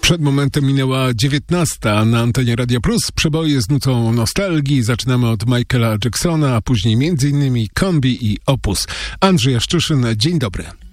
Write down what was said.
Przed momentem minęła 19 na antenie Radia Plus. Przeboje z nutą nostalgii. Zaczynamy od Michaela Jacksona, a później m.in. Kombi i Opus. Andrzej Jaszczyszyn, dzień dobry.